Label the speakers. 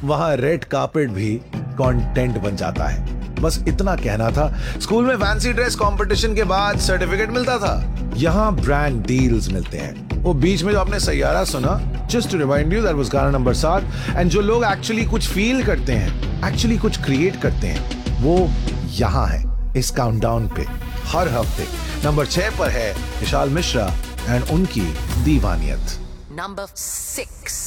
Speaker 1: वहां red carpet भी content बन जाता है। बस इतना कहना था। स्कूल में फैंसी ड्रेस कंपटीशन के बाद सर्टिफिकेट मिलता था, यहाँ ब्रांड डील्स मिलते हैं। वो बीच में जो आपने सैयारा सुना, just to remind you, that was गाना नंबर 7। एंड जो लोग एक्चुअली कुछ फील करते हैं, एक्चुअली कुछ क्रिएट करते हैं, वो यहाँ है इस काउंटडाउन पे हर हफ्ते। नंबर 6 पर है विशाल मिश्रा एंड उनकी दीवानियत।
Speaker 2: Number 6